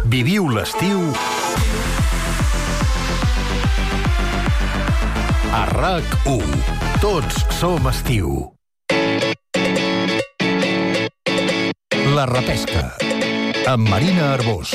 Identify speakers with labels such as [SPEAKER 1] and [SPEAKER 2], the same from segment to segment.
[SPEAKER 1] Viviu l'estiu a RAC1. Tots som estiu. La repesca amb Marina Arbós.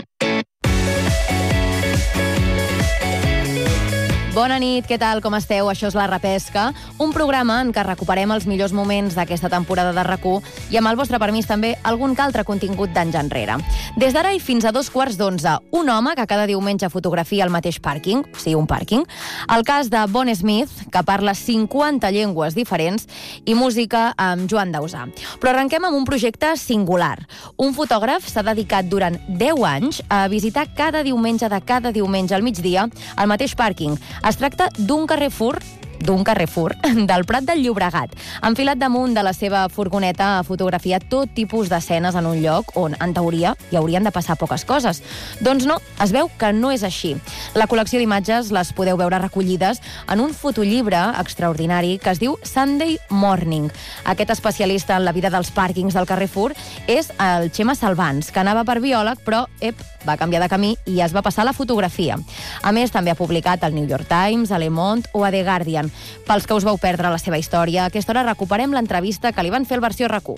[SPEAKER 2] Bona nit, què tal, com esteu? Això és La Repesca, un programa en què recuperem els millors moments d'aquesta temporada de RAC1 i amb el vostre permís també algun que altre contingut d'anys enrere. Des d'ara i fins a 2:15, un home que cada diumenge fotografia el mateix pàrquing, o sigui, un pàrquing, el cas de Bon Smith, que parla 50 llengües diferents, i música amb Joan Dausà. Però arrenquem amb un projecte singular. Un fotògraf s'ha dedicat durant 10 anys a visitar cada diumenge al migdia el mateix pàrquing. Es tracta d'un Carrefour del Prat del Llobregat, enfilat damunt de la seva furgoneta a fotografiar tot tipus d'escenes en un lloc on, en teoria, hi haurien de passar poques coses. Doncs no, es veu que no és així. La col·lecció d'imatges les podeu veure recollides en un fotollibre extraordinari que es diu Sunday Morning. Aquest especialista en la vida dels pàrquings del Carrefour és el Xema Salvans, que anava per biòleg, però va canviar de camí i es va passar a la fotografia. A més, també ha publicat al New York Times, a Le Monde o a The Guardian. Pels que us vau perdre la seva història, a aquesta hora recuperem l'entrevista que li van fer al versió RAC1.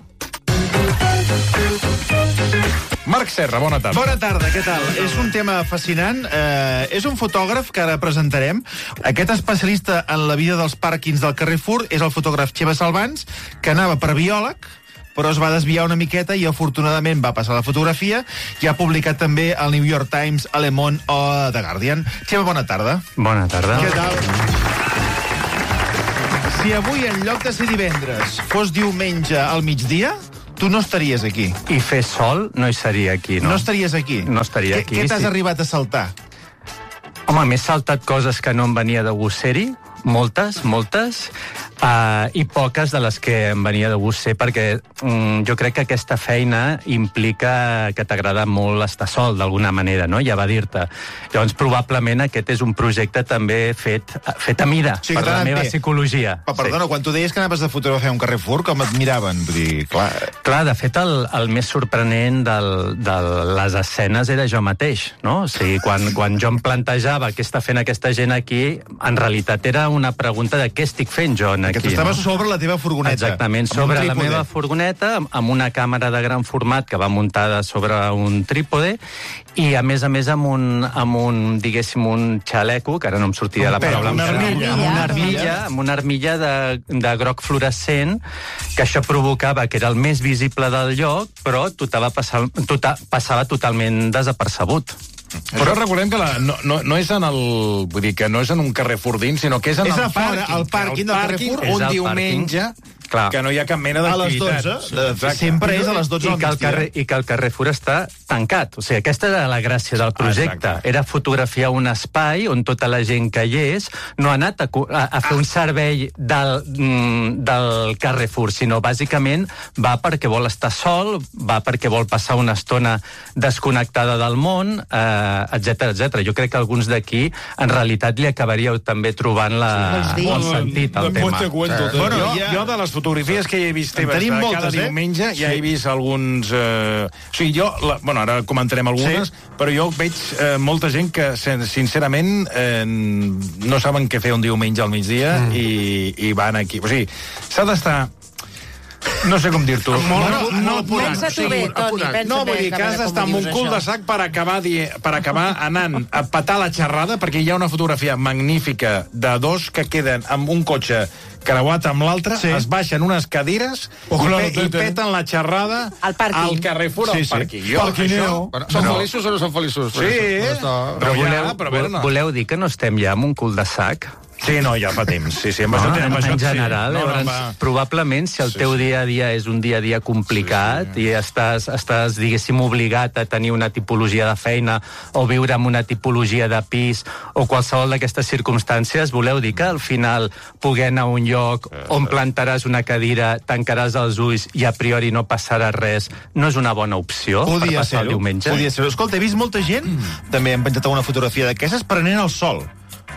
[SPEAKER 3] Marc Serra, bona tarda.
[SPEAKER 4] Bona tarda, què tal? És un tema fascinant. És un fotògraf que ara presentarem. Aquest especialista en la vida dels pàrquings del Carrefour és el fotògraf Xema Salvans, que anava per biòleg, però es va desviar una miqueta i afortunadament va passar a la fotografia i ha publicat també al New York Times, a Le Monde o a The Guardian. Xema, bona tarda.
[SPEAKER 5] Bona tarda.
[SPEAKER 4] Què tal? Si avui, en lloc de ser divendres, fos diumenge al migdia, tu no estaries aquí.
[SPEAKER 5] I fer sol no hi seria aquí, no?
[SPEAKER 4] No estaries aquí?
[SPEAKER 5] No estaria aquí.
[SPEAKER 4] Què t'has arribat a saltar?
[SPEAKER 5] Home, m'he saltat coses que no em venia de gust ser-hi, moltes, i poques de les que em venia de gust ser, perquè jo crec que aquesta feina implica que t'agrada molt estar sol, d'alguna manera, no? Ja va dir-te. Llavors, probablement, aquest és un projecte també fet a mida, per la meva psicologia.
[SPEAKER 4] Perdona, quan tu deies que anaves a fotografiar un Carrefour, com et miraven? Vull dir,
[SPEAKER 5] clar, de fet, el més sorprenent de les escenes era jo mateix, no? O sigui, quan jo em plantejava què està fent aquesta gent aquí, en realitat era una pregunta de què estic fent jo aquí.
[SPEAKER 4] Que tu estaves sobre la teva furgoneta.
[SPEAKER 5] Exactament, sobre la meva furgoneta, amb una càmera de gran format que va muntada sobre un trípode, i a més amb un diguéssim, un xaleco, que ara no em sortia la paraula. Amb una armilla de groc fluorescent, que això provocava que era el més visible del lloc, però passava totalment desapercebut.
[SPEAKER 3] Però recordem que no és en vull dir que no és en un Carrefour dins, sinó que és en el
[SPEAKER 4] pàrquing del Carrefour,
[SPEAKER 3] un diumenge que no hi ha cap mena d'activitat.
[SPEAKER 4] A les 12. Sempre és a les 12 al migdia.
[SPEAKER 5] I que el Carrefour està tancat. O sigui, aquesta era la gràcia del projecte. Era fotografiar un espai on tota la gent que hi és no ha anat a fer un servei del Carrefour, sinó bàsicament va perquè vol estar sol, va perquè vol passar una estona desconnectada del món, etc. Jo crec que alguns d'aquí en realitat li acabaríeu també trobant el sentit al tema.
[SPEAKER 3] Jo de les fotografies que hi he vist teves cada diumenge, ja he vist alguns... O sigui, jo... Bueno, ara comentarem algunes, però jo veig molta gent que, sincerament, no saben què fer un diumenge al migdia i van aquí. O sigui, s'ha d'estar... No sé com dir-t'ho.
[SPEAKER 2] Pensa-t'ho bé, Toni.
[SPEAKER 3] No, vull dir que has d'estar amb un cul de sac per acabar anant a petar la xerrada, perquè hi ha una fotografia magnífica de dos que queden amb un cotxe creuat amb l'altre, es baixen unes cadires i peten la xerrada al Carrefour, al pàrquing.
[SPEAKER 6] Són feliços o no són feliços?
[SPEAKER 3] Sí,
[SPEAKER 5] però voleu dir que no estem ja amb un cul de sac?
[SPEAKER 3] Sí, no, ja fa temps.
[SPEAKER 5] En general, probablement, si el teu dia a dia és un dia a dia complicat i estàs, diguéssim, obligat a tenir una tipologia de feina o viure amb una tipologia de pis o qualsevol d'aquestes circumstàncies, voleu dir que al final poder anar a un lloc on plantaràs una cadira, tancaràs els ulls i a priori no passarà res, no és una bona opció per passar el diumenge?
[SPEAKER 4] Podia ser-ho. Escolta, he vist molta gent, també hem penjat una fotografia d'aquestes, prenent el sol.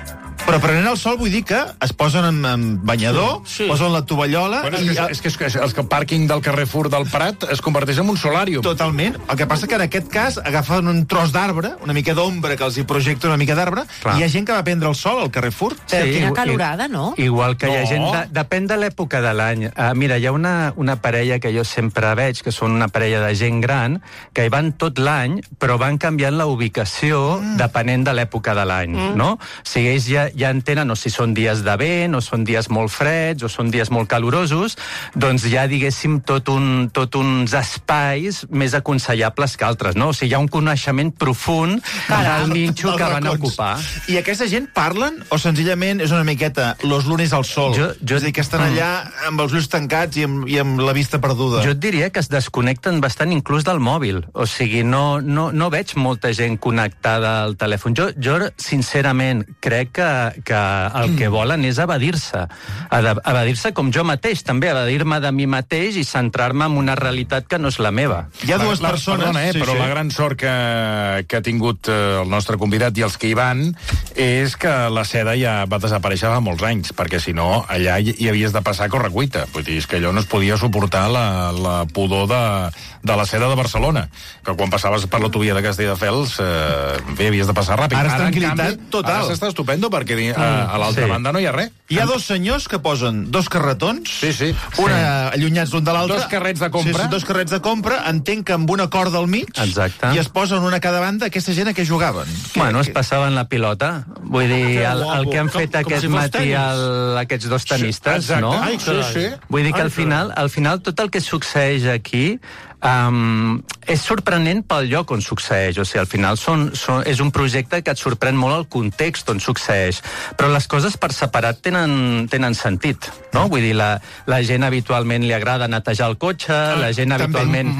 [SPEAKER 4] Però prenent el sol vull dir que es posen en banyador, posen la tovallola...
[SPEAKER 3] Bueno, és que el pàrquing del Carrefour del Prat es converteix en un solàrium.
[SPEAKER 4] Totalment. El que passa que en aquest cas agafen un tros d'arbre, una mica d'ombra que els hi projecta una mica d'arbre, i hi ha gent que va prendre el sol al Carrefour.
[SPEAKER 7] Quina calorada, no?
[SPEAKER 5] Igual que hi ha gent... Depèn de l'època de l'any. Mira, hi ha una parella que jo sempre veig, que són una parella de gent gran, que hi van tot l'any, però van canviant la ubicació depenent de l'època de l'any, no? O sigui, ells ja entenen, o si són dies de vent, o són dies molt freds, o són dies molt calorosos, doncs hi ha, diguéssim, tot uns espais més aconsellables que altres, no? O sigui, hi ha un coneixement profund del ninxo que van ocupar.
[SPEAKER 4] I aquesta gent parlen o senzillament és una miqueta los lunes al sol? És a dir, que estan allà amb els ulls tancats i amb la vista perduda.
[SPEAKER 5] Jo et diria que es desconnecten bastant inclús del mòbil. O sigui, no veig molta gent connectada al telèfon. Jo sincerament, crec que el que volen és evadir-se. Evadir-se com jo mateix, també, evadir-me de mi mateix i centrar-me en una realitat que no és la meva.
[SPEAKER 4] Hi ha dues persones...
[SPEAKER 3] Perdona, però la gran sort que ha tingut el nostre convidat i els que hi van és que la seda ja va desaparèixer fa molts anys, perquè si no, allà hi havies de passar a correcuita. Vull dir, és que allò no es podia suportar la pudor de la seda de Barcelona, que quan passaves per l'autovia de Castelldefels, bé, havies de passar ràpid.
[SPEAKER 4] Ara és tranquil·litat total.
[SPEAKER 3] Ara s'està estupendo, perquè a l'altra banda no hi ha res.
[SPEAKER 4] Hi ha dos senyors que posen dos carretons, allunyats l'un de l'altre.
[SPEAKER 3] Dos carrets de compra.
[SPEAKER 4] Dos carrets de compra, entenc que amb una corda al mig, i es posen una a cada banda. Aquesta gent a què jugaven?
[SPEAKER 5] Bueno, es passaven la pilota. Vull dir, el que han fet aquest matí aquests dos tenistes, no? Vull dir que al final tot el que succeeix aquí és sorprenent pel lloc on succeeix. O sigui, al final és un projecte que et sorprèn molt el context on succeeix. Però les coses per separat tenen sentit, no? Vull dir, la gent habitualment li agrada netejar el cotxe, la gent habitualment...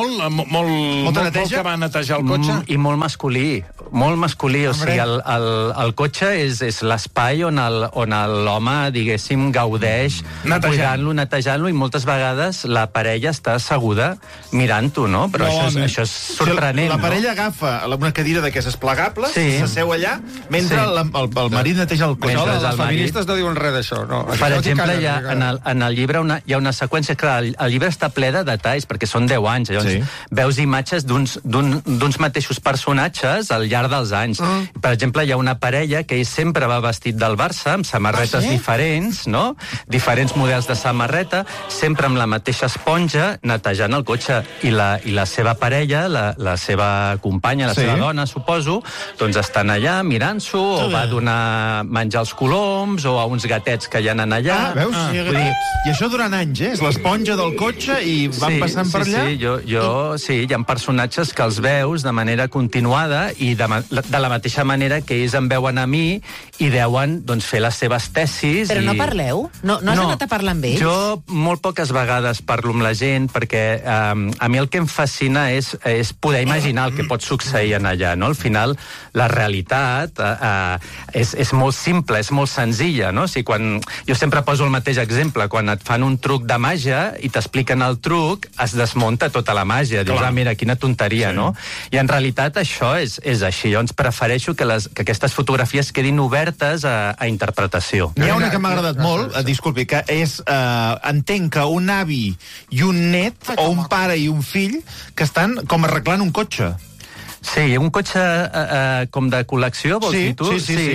[SPEAKER 3] Molt que va netejar el cotxe?
[SPEAKER 5] I molt masculí. Molt masculí, o sigui, el cotxe és l'espai on l'home, diguéssim, gaudeix cuidant-lo, netejant-lo, i moltes vegades la parella està asseguda mirant-ho, no? Però això és sorprenent,
[SPEAKER 4] no? La parella agafa una cadira d'aquestes plegables, s'asseu allà, mentre el marit neteja el cotxe.
[SPEAKER 6] Les feministes no diuen res d'això, no?
[SPEAKER 5] Per exemple, en el llibre hi ha una seqüència, clar, el llibre està ple de detalls, perquè són 10 anys, llavors veus imatges d'uns mateixos personatges al llarg dels anys. Per exemple, hi ha una parella que ell sempre va vestit del Barça, amb samarretes diferents, no? Diferents models de samarreta, sempre amb la mateixa esponja, netejant el cotxe. I la seva parella, la seva companya, la seva dona, suposo, doncs estan allà mirant-s'ho, o va donar menjar als coloms, o a uns gatets que hi ha allà.
[SPEAKER 4] Veus? I això durant anys, és l'esponja del cotxe i van passant per allà?
[SPEAKER 5] Sí, hi ha personatges que els veus de manera continuada i de la mateixa manera que ells em veuen a mi i deuen fer les seves tesis.
[SPEAKER 7] Però no parleu? No has anat a parlar amb ells?
[SPEAKER 5] Jo molt poques vegades parlo amb la gent perquè a mi el que em fascina és poder imaginar el que pot succeir en allà, no? Al final, la realitat és molt simple, és molt senzilla, no? O sigui, jo sempre poso el mateix exemple, quan et fan un truc de màgia i t'expliquen el truc, es desmunta tota la màgia. Dius, mira, quina tonteria, no? I en realitat això és així. Llavors prefereixo que aquestes fotografies quedin obertes a interpretació.
[SPEAKER 4] N'hi ha una que m'ha agradat molt, disculpi, que és, entenc que un avi i un net, o un pare i un fill, que estan com arreglant un cotxe.
[SPEAKER 5] Sí, un cotxe com de col·lecció, vols dir tu?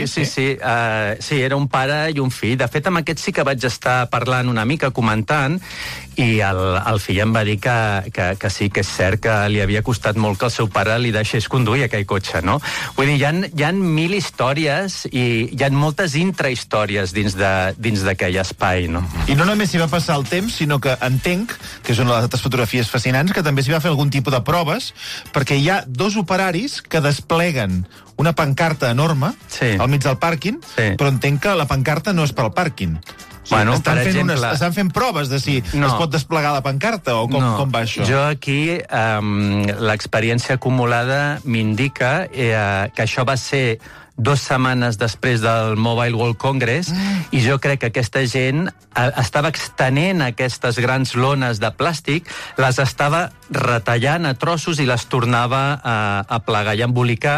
[SPEAKER 5] Sí, era un pare i un fill. De fet, amb aquest sí que vaig estar parlant una mica, comentant, i el fill em va dir que sí, que és cert que li havia costat molt que el seu pare li deixés conduir aquell cotxe, no? Vull dir, hi ha 1000 històries i hi ha moltes intrahistòries dins d'aquell espai, no?
[SPEAKER 4] I no només s'hi va passar el temps, sinó que entenc, que és una de les altres fotografies fascinants, que també s'hi va fer algun tipus de proves, perquè hi ha dos operaris que despleguen una pancarta enorme al mig del pàrquing, però entenc que la pancarta no és per al pàrquing.
[SPEAKER 5] Bueno,
[SPEAKER 4] estan fent proves de si es pot desplegar la pancarta o com va això?
[SPEAKER 5] Jo aquí, l'experiència acumulada m'indica que això va ser 2 setmanes després del Mobile World Congress i jo crec que aquesta gent estava extenent aquestes grans lones de plàstic, les estava retallant a trossos i les tornava a plegar i embolicar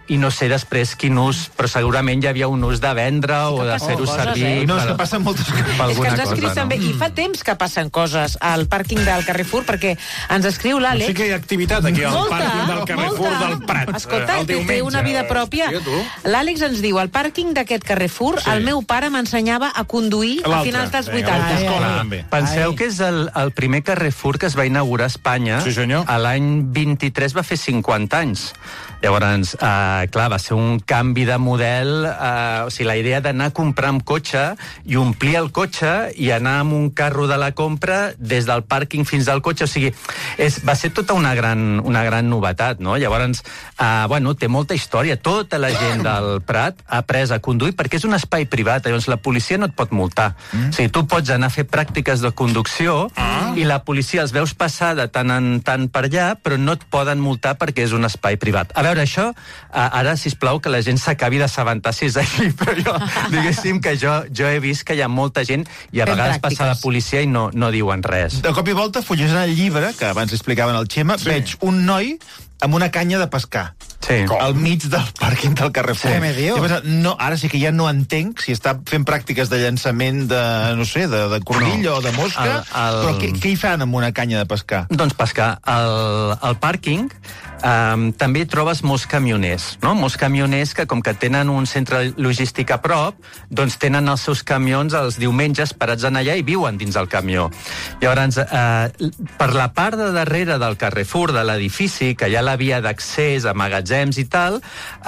[SPEAKER 5] i no sé després quin ús, però segurament hi havia un ús de vendre o de fer-ho servir.
[SPEAKER 4] No, és que passen moltes coses.
[SPEAKER 7] És que ens ha escrit també, i fa temps que passen coses al pàrquing del Carrefour, perquè ens escriu l'Àlex.
[SPEAKER 3] Sí que hi ha activitat aquí al pàrquing del Carrefour del Prat.
[SPEAKER 7] Escolta, té una vida pròpia. L'Àlex ens diu, al pàrquing d'aquest Carrefour, el meu pare m'ensenyava a conduir a finals dels 80.
[SPEAKER 5] Penseu que és el primer Carrefour que es va inaugurar a Espanya.
[SPEAKER 3] Sí, senyor.
[SPEAKER 5] L'any 23 va fer 50 anys. Llavors, clar, va ser un canvi de model, o sigui, la idea d'anar a comprar amb cotxe i omplir el cotxe i anar amb un carro de la compra des del pàrquing fins al cotxe, o sigui, va ser tota una gran novetat, no? Llavors, bueno, té molta història. Tota la gent del Prat ha après a conduir perquè és un espai privat, llavors la policia no et pot multar. O sigui, tu pots anar a fer pràctiques de conducció i la policia els veus passar de tant en tant per allà, però no et poden multar perquè és un espai privat. A veure, això, ara, sisplau, que la gent s'acabi d'assabentar si és així, però jo, diguéssim que jo he vist que hi ha molta gent i a vegades passa la policia i no diuen res.
[SPEAKER 4] De cop i volta, fullejant el llibre, que abans explicaven el Xema, veig un noi amb una canya de pescar.
[SPEAKER 5] Sí.
[SPEAKER 4] Al mig del pàrquing del Carrefour.
[SPEAKER 6] Què me dius?
[SPEAKER 4] No, ara sí que ja no entenc si està fent pràctiques de llançament de, no sé, de cordill o de mosca, però què hi fan amb una canya de pescar?
[SPEAKER 5] Doncs pescar. Al pàrquing també hi trobes molts camioners, no? Molts camioners que, com que tenen un centre logístic a prop, doncs tenen els seus camions els diumenges parats en allà i viuen dins el camió. Llavors, per la part de darrere del Carrefour, de l'edifici, que hi ha la via d'accés a magatzems i tal,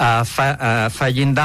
[SPEAKER 5] fa llindar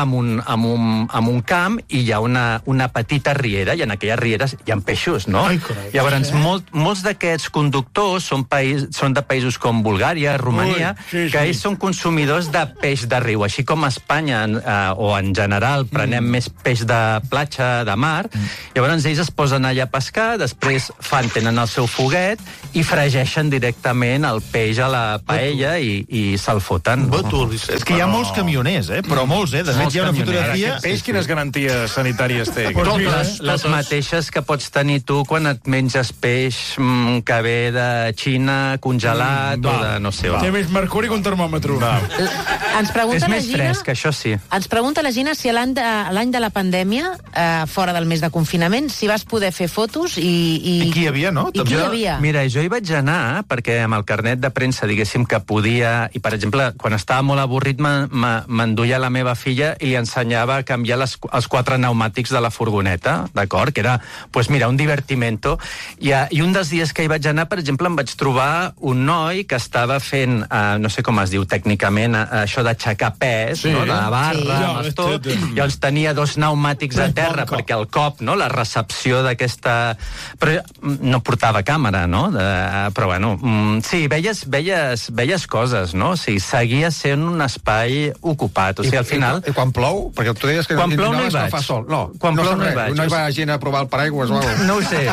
[SPEAKER 5] amb un camp i hi ha una petita riera, i en aquelles rieres hi ha peixos, no? Llavors, molts d'aquests conductors són de països com Bulgària, Romania, que ells són consumidors de peix de riu, així com a Espanya o en general prenem més peix de platja, de mar. Llavors ells es posen allà a pescar, després tenen el seu foguet i fregeixen directament el peix a la paella i se'l foten.
[SPEAKER 4] És que hi ha molts camioners, però molts, de fet hi ha una fotografia...
[SPEAKER 3] Peix, quines garanties sanitàries té?
[SPEAKER 5] Les mateixes que pots tenir tu quan et menges peix que ve de Xina, congelat o de no sé on.
[SPEAKER 3] Té més mercuri que un termòmetre.
[SPEAKER 7] Ens pregunta
[SPEAKER 5] és
[SPEAKER 7] la
[SPEAKER 5] més
[SPEAKER 7] Gina...
[SPEAKER 5] fresc, això sí.
[SPEAKER 7] Ens pregunta la Gina si l'any de la pandèmia, fora del mes de confinament, si vas poder fer fotos i
[SPEAKER 4] qui hi havia, no?
[SPEAKER 7] I qui hi havia?
[SPEAKER 5] Mira, jo hi vaig anar perquè amb el carnet de premsa, diguéssim, que podia... I, per exemple, quan estava molt avorrit, m'enduia la meva filla i li ensenyava a canviar els 4 pneumàtics de la furgoneta, d'acord? Que era, doncs mira, un divertimento. I un dels dies que hi vaig anar, per exemple, em vaig trobar un noi que estava fent, no sé com es diu tècnicament, això d'aixecar pes, no? De la barra, amb tot. Llavors tenia 2 pneumàtics a terra perquè el cop, no? La recepció d'aquesta... Però no portava càmera, no? Però bueno, sí, veies coses, no? O sigui, seguia sent un espai ocupat. O sigui, al final...
[SPEAKER 6] I quan plou? Perquè tu deies que
[SPEAKER 5] quan plou no hi vaig.
[SPEAKER 6] No fa sol. No,
[SPEAKER 5] quan plou no hi vaig.
[SPEAKER 6] No hi va gent a provar el paraigües o alguna cosa.
[SPEAKER 5] No ho sé.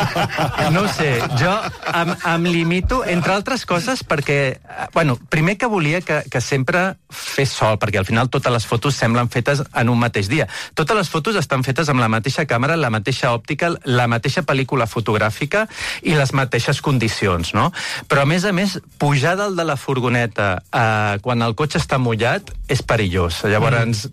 [SPEAKER 5] No ho sé. Jo em limito, entre altres coses, perquè... Bueno, primer que volia que sempre fes sol, perquè al final totes les fotos semblen fetes en un mateix dia. Totes les fotos estan fetes amb la mateixa càmera, la mateixa òptica, la mateixa pel·lícula fotogràfica i les mateixes condicions, no? Però, a més, pujar dalt de la furgoneta quan el cotxe està mullat és perillós. Llavors,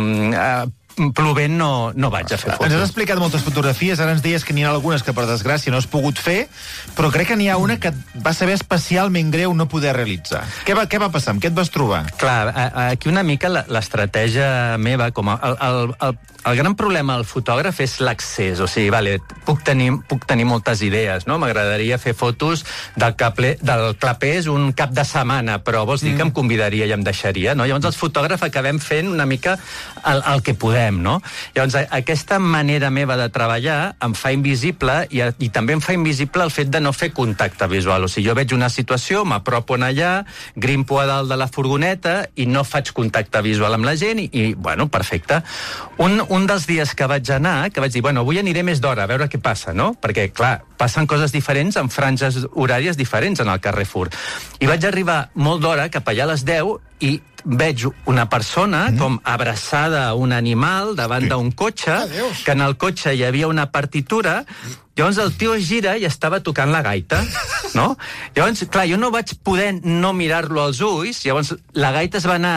[SPEAKER 5] plovent no vaig a fer fotos.
[SPEAKER 4] Ens has explicat moltes fotografies, ara ens deies que n'hi ha algunes que per desgràcia no has pogut fer, però crec que n'hi ha una que va saber especialment greu no poder realitzar. Què va passar? Amb què et vas trobar?
[SPEAKER 5] Clar, aquí una mica l'estratègia meva, com el gran problema del fotògraf és l'accés, o sigui, vale, puc tenir moltes idees, no? M'agradaria fer fotos del clapés un cap de setmana, però vols dir que em convidaria i em deixaria, no? Llavors els fotògrafs acabem fent una mica el que podem, no? Llavors aquesta manera meva de treballar em fa invisible i també em fa invisible el fet de no fer contacte visual, o sigui, jo veig una situació, m'apropo allà, grimpo a dalt de la furgoneta i no faig contacte visual amb la gent i bueno, perfecte. Un dels dies que vaig anar, que vaig dir, bueno, avui aniré més d'hora, a veure què passa, no? Perquè, clar, passen coses diferents en franges horàries diferents en el Carrefour. I vaig arribar molt d'hora, cap allà a les 10, i veig una persona com abraçada a un animal davant d'un cotxe, que en el cotxe hi havia una partitura. Llavors el tio es gira i estava tocant la gaita, no? Llavors, clar, jo no vaig poder no mirar-lo als ulls, llavors la gaita es va anar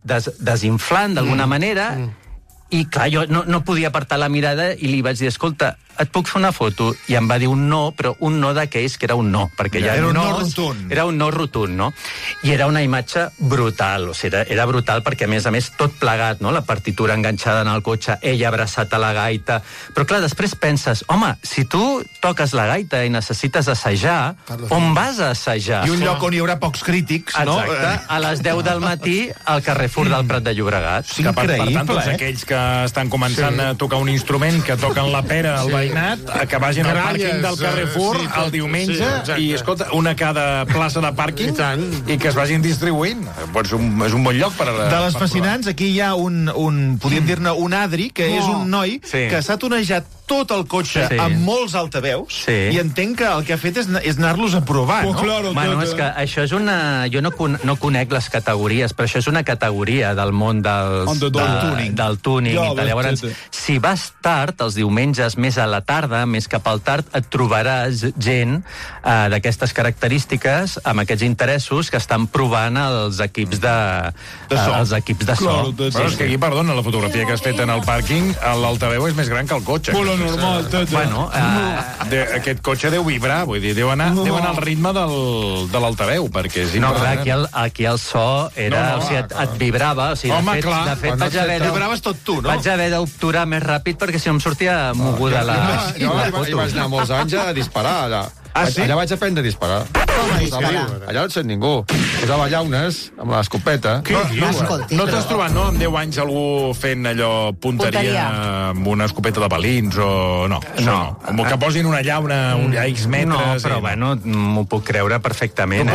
[SPEAKER 5] desinflant d'alguna manera, i clar, jo no podia apartar la mirada i li vaig dir, escolta, et puc fer una foto? I em va dir un no, però un no d'aquells que era un no, perquè ja
[SPEAKER 4] era un no rotund.
[SPEAKER 5] Era un no rotund, no? I era una imatge brutal, o sigui, era brutal perquè, a més, tot plegat, no? La partitura enganxada en el cotxe, ella abraçat a la gaita... Però, clar, després penses, home, si tu toques la gaita i necessites assajar, on vas a assajar?
[SPEAKER 4] I un lloc on hi haurà pocs crítics, no?
[SPEAKER 5] Exacte, a les 10 del matí al Carrefour del Prat de Llobregat.
[SPEAKER 3] Que per tant, tots aquells que estan començant a tocar un instrument, que toquen la pera al veïnat, que vagin al pàrquing del Carrefour el diumenge i, escolta, una a cada plaça de pàrquing i que es vagin distribuint. És un bon lloc per...
[SPEAKER 4] De les fascinants, aquí hi ha podríem dir-ne un Adri, que és un noi que s'ha tonejat tot el cotxe amb molts altaveus i entenc que el que ha fet és anar-los a provar, no?
[SPEAKER 5] Bueno, és que això és una... Jo no conec les categories, però això és una categoria del món del tuning i tal. Llavors, si vas tard, els diumenges, més a la tarda, més cap al tard, et trobaràs gent d'aquestes característiques, amb aquests interessos, que estan provant els equips de so.
[SPEAKER 3] Però és que aquí, perdona, la fotografia que has fet en el pàrquing, l'altaveu és més gran que el cotxe.
[SPEAKER 6] Normal,
[SPEAKER 5] bueno,
[SPEAKER 3] aquest cotxe deu vibrar, vull dir, deu anar al ritme de l'altaveu, perquè és important.
[SPEAKER 5] No, aquí el so era... O sigui, et vibrava, o sigui, de fet vaig haver de...
[SPEAKER 4] Vibraves tot tu, no?
[SPEAKER 5] Vaig haver d'obturar més ràpid perquè si no em sortia moguda la foto.
[SPEAKER 6] Jo hi vaig anar molts anys a disparar, allà. Allà vaig aprendre a disparar. Allà no et sent ningú. Posava llaunes amb l'escopeta.
[SPEAKER 3] No t'has trobat, no, amb 10 anys algú fent allò punteria amb una escopeta de balins o... No. Que posin una llauna a X metres...
[SPEAKER 5] No, però bueno, m'ho puc creure perfectament.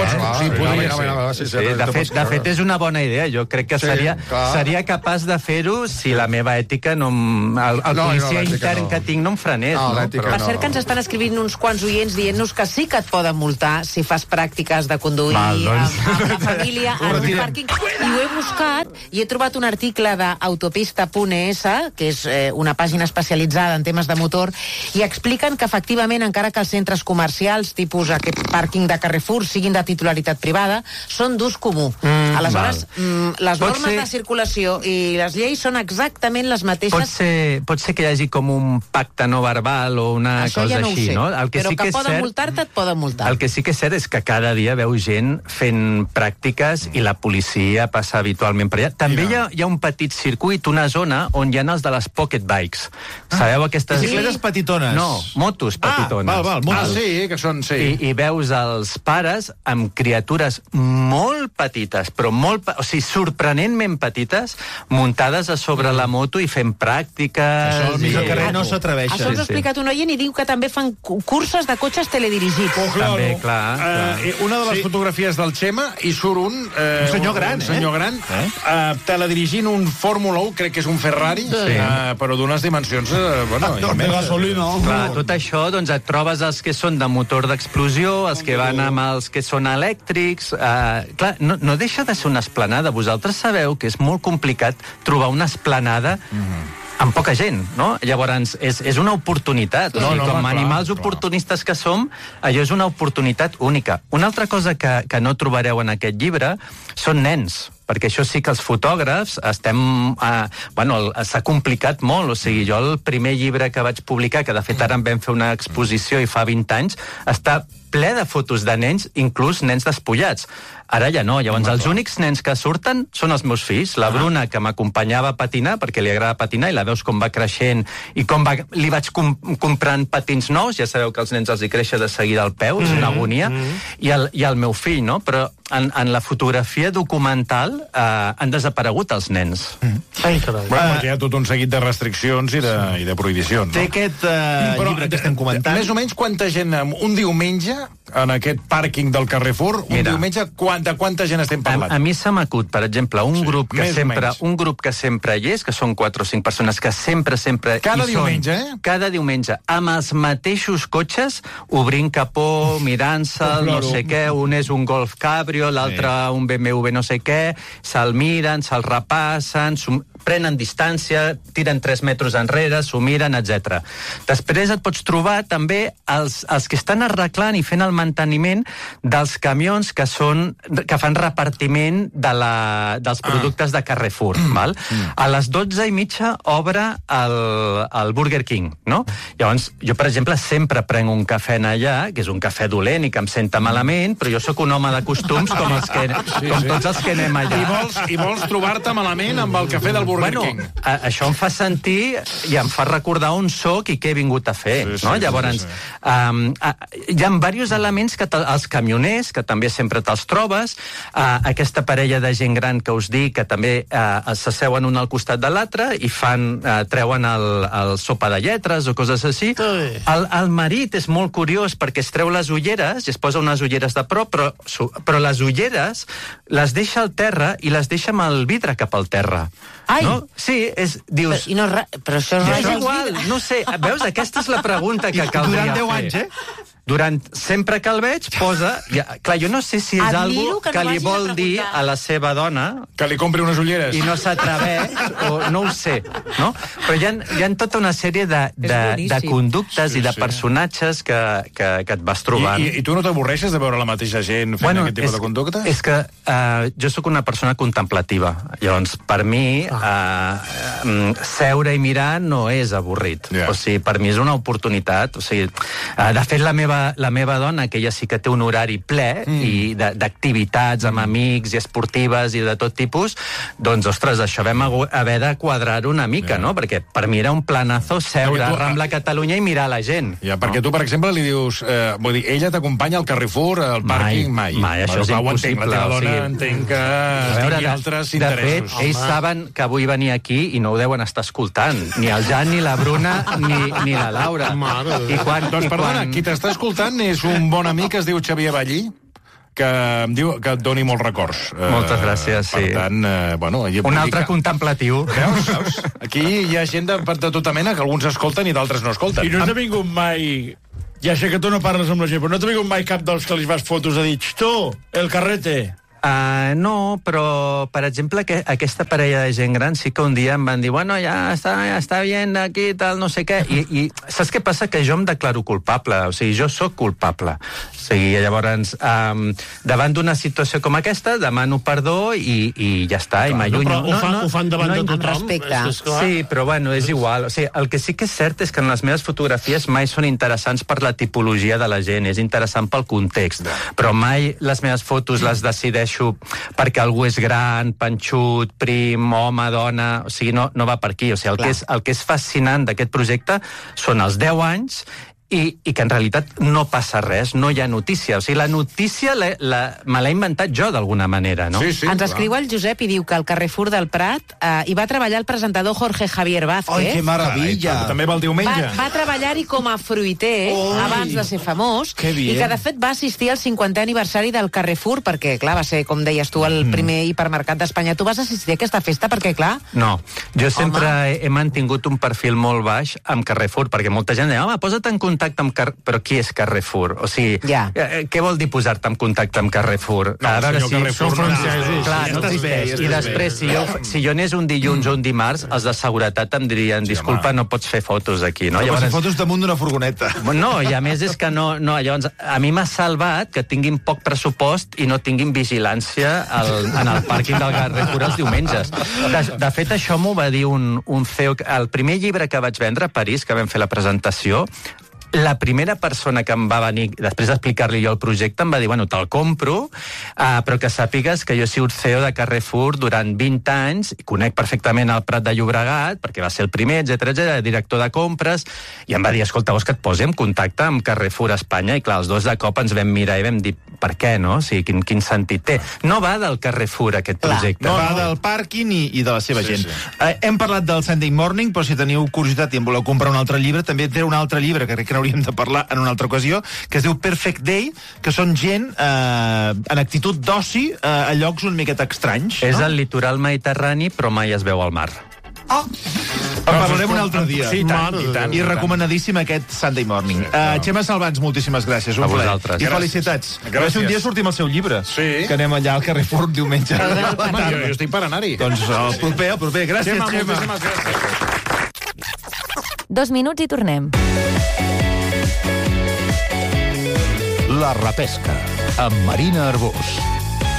[SPEAKER 5] De fet, és una bona idea. Jo crec que seria capaç de fer-ho si la meva ètica no... El policia intern que tinc no em frenés.
[SPEAKER 7] Per cert, que ens estan escrivint uns quants oients dient-nos que sí que et poden multar si fas pràctiques de conduir amb la família en un pàrquing. I ho he buscat i he trobat un article d'autopista.es, que és una pàgina especialitzada en temes de motor, i expliquen que efectivament, encara que els centres comercials, tipus aquest pàrquing de Carrefour, siguin de titularitat privada, són d'ús comú. Aleshores, les normes de circulació i les lleis són exactament les mateixes.
[SPEAKER 5] Pot ser que hi hagi com un pacte no verbal o una cosa així, no?
[SPEAKER 7] Però que poden multar-te, et poden multar.
[SPEAKER 5] El que sí que és cert és que cada dia veu gent fent pràctiques i la policia passa habitualment per allà. També hi ha un petit circuit, una zona on hi ha els de les pocket bikes. Sabeu aquestes...
[SPEAKER 4] Bicicletes petitones.
[SPEAKER 5] No, motos petitones.
[SPEAKER 3] Motos. Sí, que són...
[SPEAKER 5] I veus els pares amb criatures molt petites, però o sigui, sorprenentment petites, muntades a sobre la moto i fent pràctiques...
[SPEAKER 4] Això al mig del carrer no s'atreveixen.
[SPEAKER 7] Això ens ha explicat un oient i diu que també fan curses de cotxes teledirigits.
[SPEAKER 5] També, clar.
[SPEAKER 3] Una de les fotografies del Xema i surt un
[SPEAKER 4] senyor gran,
[SPEAKER 3] teledirigint un Fórmula 1, crec que és un Ferrari, però d'unes dimensions
[SPEAKER 6] de gasolina.
[SPEAKER 5] Clar, tot això, doncs et trobes els que són de motor d'explosió, els que van amb els que són elèctrics. Clar, no deixa de ser una esplanada. Vosaltres sabeu que és molt complicat trobar una esplanada amb poca gent, no? Llavors, és una oportunitat. Com a animals oportunistes que som, allò és una oportunitat única. Una altra cosa que no trobareu en aquest llibre són nens, perquè això sí que els fotògrafs s'ha complicat molt. O sigui, jo el primer llibre que vaig publicar, que de fet ara en vam fer una exposició i fa 20 anys, està ple de fotos de nens, inclús nens despullats. Ara ja no. Llavors, els únics nens que surten són els meus fills. La Bruna, que m'acompanyava a patinar, perquè li agrada patinar, i la veus com va creixent, i com li vaig comprant patins nous. Ja sabeu que als nens els hi creix de seguida al peu, és una agonia. I el meu fill, no? Però en la fotografia documental han desaparegut els nens.
[SPEAKER 3] Perquè hi ha tot un seguit de restriccions i de prohibicions.
[SPEAKER 4] Té aquest llibre que estem comentant.
[SPEAKER 3] Més o menys quanta gent un diumenge en aquest pàrquing del Carrefour, diumenge, de quanta gent estem parlant?
[SPEAKER 5] A mi se m'acut, per exemple, un grup que sempre hi és, que són 4 o 5 persones que sempre
[SPEAKER 3] cada diumenge,
[SPEAKER 5] cada diumenge, amb els mateixos cotxes, obrint capó, mirant-se'l, no sé què, un és un Golf Cabrio, l'altre un BMW no sé què, se'l miren, se'l repassen, prenen distància, tiren 3 metres enrere, s'ho miren, etc. Després et pots trobar també els que estan arreglant i fent el manteniment dels camions que fan repartiment dels productes de Carrefour. Val? A les 12:30 obre el Burger King, no? Llavors, jo, per exemple, sempre prenc un cafè allà, que és un cafè dolent i que em senta malament, però jo sóc un home de costums com tots els que anem allà.
[SPEAKER 3] I vols trobar-te malament amb el cafè del Burger King.
[SPEAKER 5] Això em fa sentir i em fa recordar on soc i què he vingut a fer. Llavors, hi ha diversos elements que els camioners, que també sempre te'ls trobes, aquesta parella de gent gran que us dic, que també s'asseuen un al costat de l'altre i treuen el sopa de lletres o coses així. El marit és molt curiós perquè es treu les ulleres i es posa unes ulleres de prop, però les ulleres les deixa al terra i les deixa amb el vidre cap al terra.
[SPEAKER 7] Ai!
[SPEAKER 5] No? Sí, dius...
[SPEAKER 7] Però això
[SPEAKER 5] és igual, no sé. Veus, aquesta és la pregunta que caldria fer.
[SPEAKER 4] Durant 10 anys,
[SPEAKER 5] Sempre que el veig, posa... Clar, jo no sé si és algo que li vol dir a la seva dona...
[SPEAKER 3] Que li compri unes ulleres.
[SPEAKER 5] I no s'atreveix, o no ho sé, no? Però hi ha tota una sèrie de conductes i de personatges que et vas trobant.
[SPEAKER 3] I tu no t'avorreixes de veure la mateixa gent fent aquest tipus de conductes?
[SPEAKER 5] És que jo sóc una persona contemplativa. Llavors, per mi, seure i mirar no és avorrit. O sigui, per mi és una oportunitat. O sigui, de fet, la meva dona, que ella sí que té un horari ple i d'activitats amb amics i esportives i de tot tipus, doncs, ostres, això vam haver de quadrar-ho una mica, no? Perquè per mi era un planazo seure a Rambla Catalunya i mirar la gent.
[SPEAKER 3] Perquè tu, per exemple, li dius... Vull dir, ella t'acompanya al Carrefour, al pàrquing, mai.
[SPEAKER 5] Mai, això és impossible.
[SPEAKER 3] La teva dona entenc que tingui altres interessos.
[SPEAKER 5] De fet, ells saben que vull venir aquí i no ho deuen estar escoltant. Ni el Jan, ni la Bruna, ni la Laura.
[SPEAKER 3] Doncs, perdona, qui t'està escoltant és un bon amic que es diu Xavier Ballí, que em diu que et doni molts records.
[SPEAKER 5] Moltes gràcies, sí.
[SPEAKER 3] Per tant,
[SPEAKER 5] un altre contemplatiu.
[SPEAKER 3] Veus? Aquí hi ha gent de tota mena que alguns escolten i d'altres no escolten.
[SPEAKER 8] I no t'ha vingut mai... Ja sé que tu no parles amb la gent, però no t'ha vingut mai cap dels que li fas fotos a dir tu, el carrete...
[SPEAKER 5] No, però, per exemple, aquesta parella de gent gran sí que un dia em van dir, bueno, ja està bien aquí, tal, no sé què. I saps què passa? Que jo em declaro culpable. O sigui, jo sóc culpable. O sigui, llavors, davant d'una situació com aquesta, demano perdó i ja està, i m'allunyo.
[SPEAKER 8] Ho fan davant de tothom.
[SPEAKER 5] Sí, però bueno, és igual. O sigui, el que sí que és cert és que en les meves fotografies mai són interessants per la tipologia de la gent, és interessant pel context. Però mai les meves fotos les decideixo perquè algú és gran, panxut, prim, home, dona... O sigui, no va per aquí. O sigui, el que és fascinant d'aquest projecte són els 10 anys i que en realitat no passa res, no hi ha notícia. O sigui, la notícia me l'he inventat jo, d'alguna manera, no?
[SPEAKER 7] Sí, ens escriu el Josep i diu que al Carrefour del Prat hi va treballar el presentador Jorge Javier Vázquez.
[SPEAKER 4] Ai, que meravella!
[SPEAKER 3] També va el diumenge.
[SPEAKER 7] Va treballar-hi com a fruiter abans de ser famós i que, de fet, va assistir al 50è aniversari del Carrefour perquè, clar, va ser, com deies tu, el primer hipermercat d'Espanya. Tu vas assistir a aquesta festa perquè, clar...
[SPEAKER 5] No, jo sempre he mantingut un perfil molt baix amb Carrefour, perquè molta gent deia, home, posa't en contacte amb Carrefour. Però qui és Carrefour? O sigui, què vol dir posar-te en contacte amb Carrefour?
[SPEAKER 3] No, a veure si
[SPEAKER 8] són francesos.
[SPEAKER 5] Clar, no existeix. I després, si jo anés un dilluns o un dimarts, els de seguretat em dirien, disculpa, no pots fer fotos aquí, no?
[SPEAKER 4] No pots fer fotos damunt d'una furgoneta.
[SPEAKER 5] No, i a més és que no... Llavors, a mi m'ha salvat que tinguin poc pressupost i no tinguin vigilància en el pàrquing del Carrefour els diumenges. De fet, això m'ho va dir un CEO... El primer llibre que vaig vendre a París, que vam fer la presentació, la primera persona que em va venir, després d'explicar-li jo el projecte, em va dir, bueno, te'l compro, però que sàpigues que jo he sigut CEO de Carrefour durant 20 anys, i conec perfectament el Prat de Llobregat, perquè va ser el primer, etc, director de compres, i em va dir, escolta, vols que et posi en contacte amb Carrefour Espanya? I clar, els dos de cop ens vam mirar i vam dir, per què, no? O sigui, quin sentit té? No va del Carrefour, aquest projecte.
[SPEAKER 4] No, va del pàrquing i de la seva gent. Hem parlat del Sunday Morning, però si teniu curiositat i en voleu comprar un altre llibre, també té un altre llibre que crec que n'hauríem de parlar en una altra ocasió, que es diu Perfect Day, que són gent en actitud d'oci a llocs una miqueta estranys.
[SPEAKER 5] És el litoral mediterrani, però mai es veu al mar.
[SPEAKER 4] En parlarem un altre dia.
[SPEAKER 3] Sí, i tant.
[SPEAKER 4] I recomanadíssim aquest Sunday Morning. Xema Salvans, moltíssimes gràcies. Un plaer. I felicitats. Gràcies. Un dia sortim al seu llibre.
[SPEAKER 3] Sí.
[SPEAKER 4] Que anem allà al Carrefour diumenge.
[SPEAKER 3] Jo estic per anar-hi.
[SPEAKER 4] Doncs el proper. Gràcies, Xema.
[SPEAKER 2] 2 minuts i tornem.
[SPEAKER 1] La repesca, amb Marina Arbós.